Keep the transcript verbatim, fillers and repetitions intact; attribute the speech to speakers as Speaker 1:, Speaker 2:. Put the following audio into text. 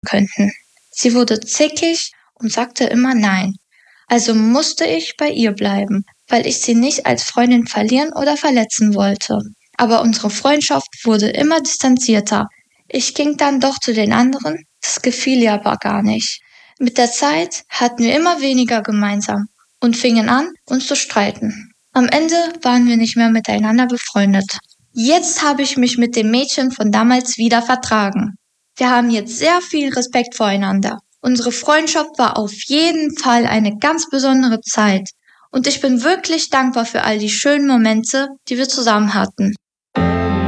Speaker 1: könnten. Sie wurde zickig und sagte immer nein. Also musste ich bei ihr bleiben, weil ich sie nicht als Freundin verlieren oder verletzen wollte. Aber unsere Freundschaft wurde immer distanzierter. Ich ging dann doch zu den anderen, das gefiel ihr aber gar nicht. Mit der Zeit hatten wir immer weniger gemeinsam und fingen an, uns zu streiten. Am Ende waren wir nicht mehr miteinander befreundet. Jetzt habe ich mich mit dem Mädchen von damals wieder vertragen. Wir haben jetzt sehr viel Respekt voreinander. Unsere Freundschaft war auf jeden Fall eine ganz besondere Zeit und ich bin wirklich dankbar für all die schönen Momente, die wir zusammen hatten.